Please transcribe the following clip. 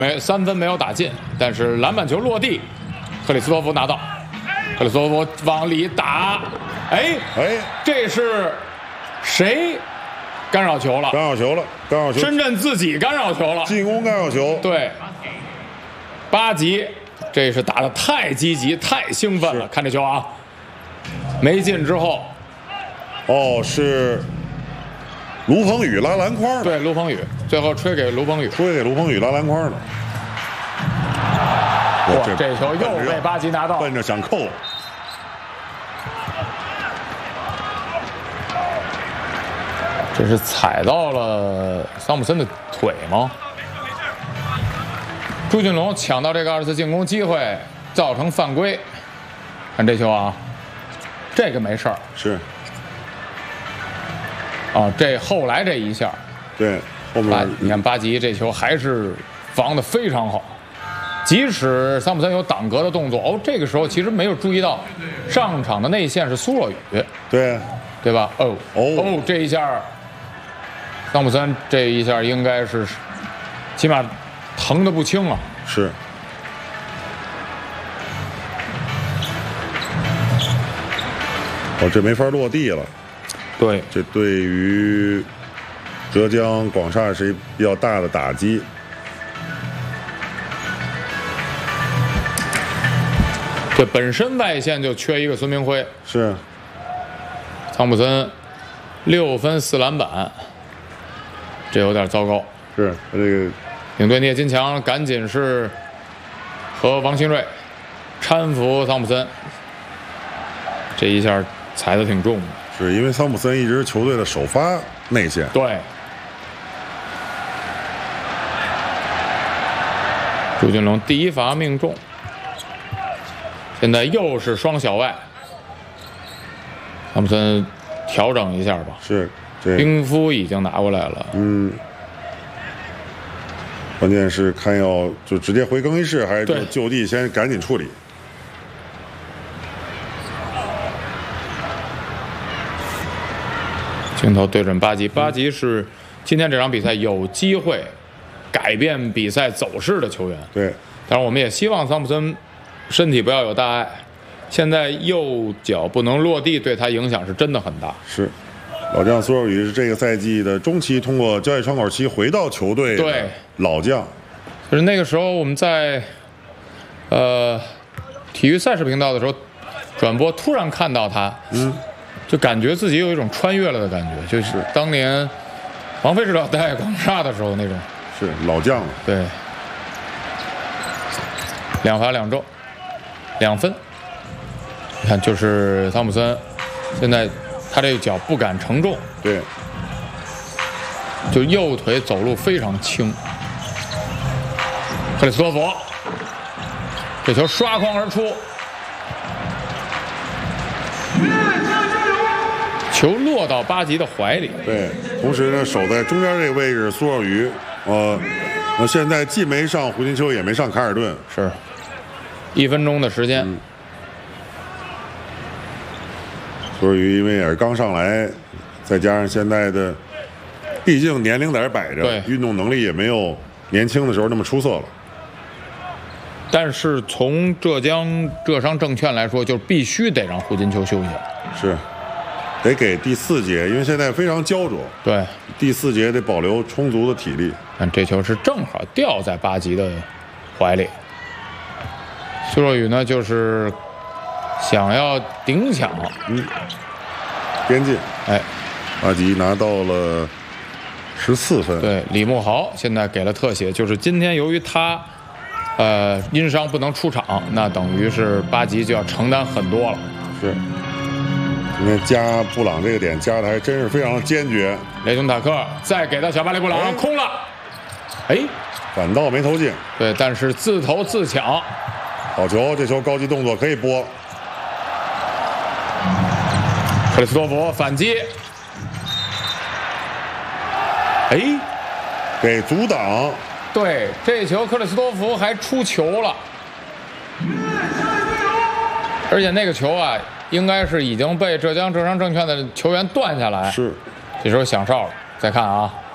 3分没有打进，但是篮板球落地，克里斯托弗拿到，克里斯托弗往里打，哎，这是谁干扰球了？ 干扰球了，干扰球！ 深圳自己干扰球了， 进攻干扰球。 对，8级，这是打得太积极、太兴奋了。看这球啊，没进之后， 哦，是卢鹏宇拉篮筐。 对，卢鹏宇最后吹给卢鹏宇， 拉篮筐的。 哇，这球又被8级拿到， 奔着想扣。 这是踩到了桑普森的腿吗？朱俊龙抢到这个2次进攻机会，造成犯规。看这球啊，这个没事儿。 是。 啊，这后来这一下， 对，后面你看8级这球还是防得非常好，即使桑普森有挡格的动作，哦，这个时候其实没有注意到上场的内线是苏若雨，对吧？哦，这一下。桑普森这一下应该是，起码疼得不轻啊。 是。哦，这没法落地了。 对， 这对于浙江广厦是一比较大的打击。 这本身外线就缺一个孙明辉。 是。 桑普森6分4篮板。这有点糟糕， 是这个领队聂金强赶紧是和王新瑞搀扶桑普森，这一下踩得挺重的， 是因为桑普森一直球队的首发内线。 对，朱俊龙第一罚命中，现在又是双小外，桑普森调整一下吧。 是。 冰敷已经拿过来了， 关键是看要就直接回更衣室，还是就地先赶紧处理。 镜头对准8级，8级是今天这场比赛有机会改变比赛走势的球员。 对， 当然我们也希望桑普森身体不要有大碍，现在右脚不能落地，对他影响是真的很大。 是。老将苏若雨是这个赛季的中期通过交易窗口期回到球队的老将。 就是那个时候我们在体育赛事频道的时候转播，突然看到他，就感觉自己有一种穿越了的感觉，就是当年王菲指导带广厦的时候那种。 是老将了。 对。2罚2中，2分。你看，就是汤普森现在。他这个脚不敢承重， 对， 就右腿走路非常轻。克里斯托弗，这球刷筐而出，球落到8级的怀里。 对，同时呢，守在中间这个位置，苏若雨，现在既没上胡金秋，也没上凯尔顿， 是1分钟的时间。 苏若雨因为也是刚上来，再加上现在的，毕竟年龄在这摆着，运动能力也没有年轻的时候那么出色了。 但是从浙商证券来说，就必须得让胡金秋休息。 是，得给第4节，因为现在非常焦灼。 对， 第4节得保留充足的体力。 但这球是正好掉在8级的怀里。苏若雨呢，就是想要顶抢， 边界，8级拿到了14分。 对，李慕豪现在给了特写，就是今天由于他因伤不能出场，那等于是8级就要承担很多了。 是，今天加布朗这个点加的还真是非常的坚决。 雷tun塔克再给到小巴黎布朗，空了， 反倒没投进。 对，但是自投自抢， 好球，这球高级动作可以播。 克里斯托弗反击， 给阻挡。 对，这球克里斯托弗还出球了，而且那个球啊，应该是已经被浙商证券的球员断下来。 是， 这时候响哨了，再看啊。